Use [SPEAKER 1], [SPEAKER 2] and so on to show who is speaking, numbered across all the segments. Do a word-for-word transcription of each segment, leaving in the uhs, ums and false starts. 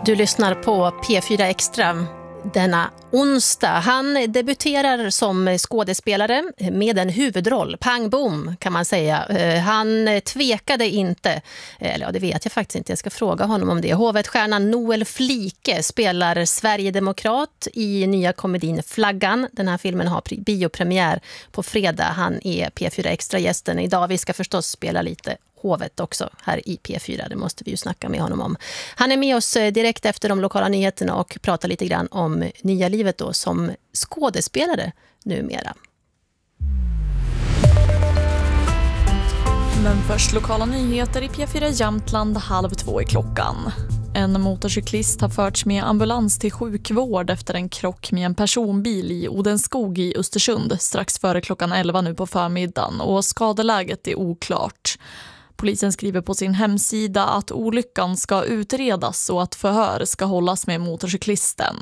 [SPEAKER 1] Du lyssnar på P fyra Extra denna onsdag. Han debuterar som skådespelare med en huvudroll. Pang bom kan man säga. Han tvekade inte. Eller ja, det vet jag faktiskt inte. Jag ska fråga honom om det. Hovstjärnan Noel Flike spelar Sverigedemokrat i nya komedin Flaggan. Den här filmen har biopremiär på fredag. Han är P fyra Extra-gästen idag. Vi ska förstås spela lite Hovet också här i P fyra, det måste vi ju snacka med honom om. Han är med oss direkt efter de lokala nyheterna och pratar lite grann om nya livet då som skådespelare numera.
[SPEAKER 2] Men först lokala nyheter i P fyra Jämtland halv två i klockan. En motorcyklist har förts med ambulans till sjukvård efter en krock med en personbil i Odenskog i Östersund strax före klockan elva nu på förmiddagen och skadeläget är oklart. Polisen skriver på sin hemsida att olyckan ska utredas och att förhör ska hållas med motorcyklisten.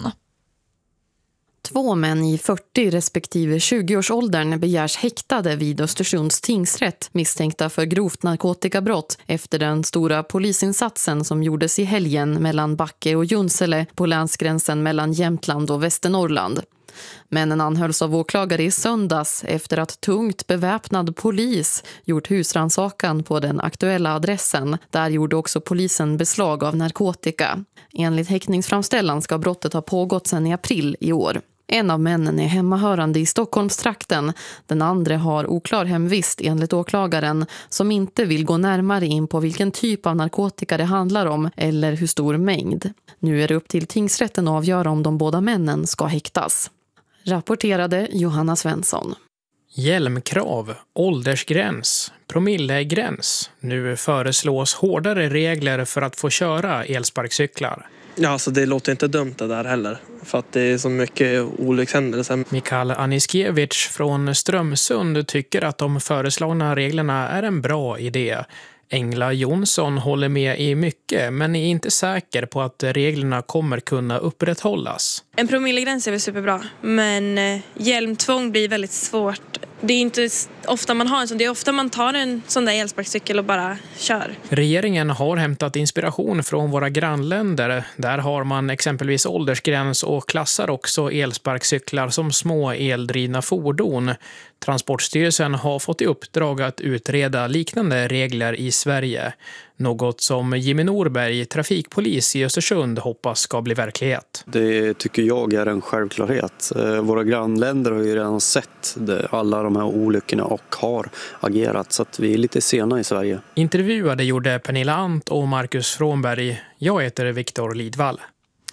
[SPEAKER 3] Två män i fyrtio respektive tjugo-årsåldern begärs häktade vid Östersunds tingsrätt misstänkta för grovt narkotikabrott efter den stora polisinsatsen som gjordes i helgen mellan Backe och Junsele på länsgränsen mellan Jämtland och Västernorrland. Männen anhölls av åklagare i söndags efter att tungt beväpnad polis gjort husrannsakan på den aktuella adressen. Där gjorde också polisen beslag av narkotika. Enligt häktningsframställan ska brottet ha pågått sedan i april i år. En av männen är hemmahörande i Stockholmstrakten. Den andra har oklar hemvist enligt åklagaren som inte vill gå närmare in på vilken typ av narkotika det handlar om eller hur stor mängd. Nu är det upp till tingsrätten att avgöra om de båda männen ska häktas. Rapporterade Johanna Svensson.
[SPEAKER 4] Hjälmkrav, åldersgräns, promillegräns. Nu föreslås hårdare regler för att få köra elsparkcyklar.
[SPEAKER 5] Ja, alltså det låter inte dumt det där heller. För att det är så mycket olyckshändelser.
[SPEAKER 4] Mikael Aniskiewicz från Strömsund tycker att de föreslagna reglerna är en bra idé. Engla Jonsson håller med i mycket men är inte säker på att reglerna kommer kunna upprätthållas.
[SPEAKER 6] En promillegräns är väl superbra, men hjälmtvång blir väldigt svårt. Det är inte ofta man har en sån, det är ofta man tar en sån där elsparkcykel och bara kör.
[SPEAKER 4] Regeringen har hämtat inspiration från våra grannländer. Där har man exempelvis åldersgräns och klassar också elsparkcyklar som små eldrivna fordon. Transportstyrelsen har fått i uppdrag att utreda liknande regler i Sverige. Något som Jimmy Norberg, trafikpolis i Östersund, hoppas ska bli verklighet.
[SPEAKER 7] Det tycker jag är en självklarhet. Våra grannländer har ju redan sett det, alla de här olyckorna och har agerat, så att vi är lite sena i Sverige.
[SPEAKER 4] Intervjuade gjorde Pernilla Ant och Marcus Frånberg. Jag heter Viktor Lidvall.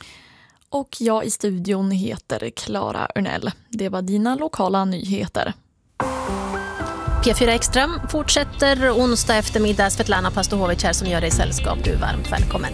[SPEAKER 2] Och jag i studion heter Clara Örnell. Det var dina lokala nyheter.
[SPEAKER 1] P fyra Extra fortsätter onsdag eftermiddag. Svetlana Pastohovic här som gör dig sällskap. Du är varmt välkommen.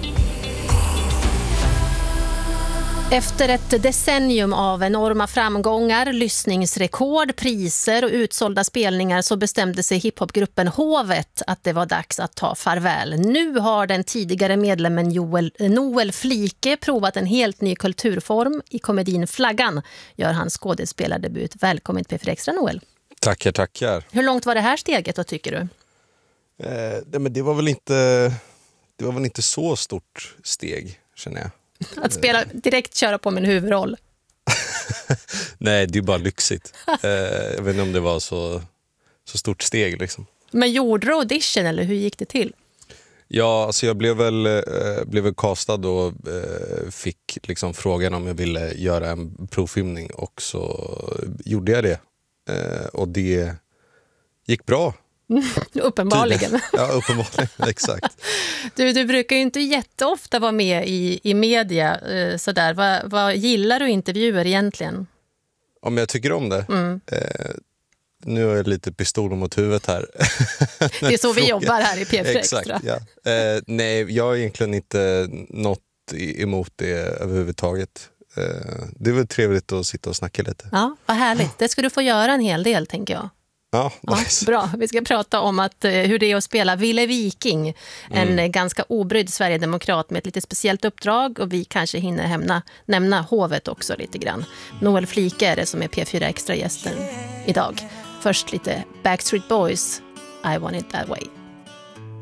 [SPEAKER 1] Efter ett decennium av enorma framgångar, lyssningsrekord, priser och utsålda spelningar så bestämde sig hiphopgruppen Hovet att det var dags att ta farväl. Nu har den tidigare medlemmen Joel, Noel Flike provat en helt ny kulturform i komedin Flaggan. Gör hans skådespelardebut. Välkommen till P fyra Extra, Noel.
[SPEAKER 8] Tackar, tackar.
[SPEAKER 1] Hur långt var det här steget då, tycker du?
[SPEAKER 8] Eh, det, men det var väl inte det var väl inte så stort steg, känner jag.
[SPEAKER 1] Att spela direkt köra på min huvudroll.
[SPEAKER 8] Nej, det är bara lyxigt. eh, jag vet inte om det var så, så stort steg liksom.
[SPEAKER 1] Men gjorde du audition eller hur gick det till?
[SPEAKER 8] Ja, alltså jag blev väl, eh, blev väl castad och eh, fick liksom frågan om jag ville göra en provfilmning och så gjorde jag det. Eh, och det gick bra.
[SPEAKER 1] Uppenbarligen.
[SPEAKER 8] Ja, uppenbarligen, exakt.
[SPEAKER 1] Du, du brukar ju inte jätteofta vara med i, i media. Eh, sådär. Vad, vad gillar du intervjuer egentligen?
[SPEAKER 8] Om jag tycker om det? Mm. Eh, nu är jag lite pistol mot huvudet här.
[SPEAKER 1] Det är så vi jobbar här i P fyra
[SPEAKER 8] Exakt,
[SPEAKER 1] Extra.
[SPEAKER 8] Ja. Eh, nej, jag har egentligen inte något emot det överhuvudtaget. Eh, det är väl trevligt att sitta och snacka lite.
[SPEAKER 1] Ja, vad härligt. Det ska du få göra en hel del, tänker jag.
[SPEAKER 8] Ja, nice.
[SPEAKER 1] Ja, bra. Vi ska prata om att, hur det är att spela Ville Viking. En mm. ganska obrydd Sverigedemokrat med ett lite speciellt uppdrag. Och vi kanske hinner hämna, nämna Hovet också lite grann. Noel Flike är det som är P fyra Extra-gästen idag. Först lite Backstreet Boys, I Want It That Way.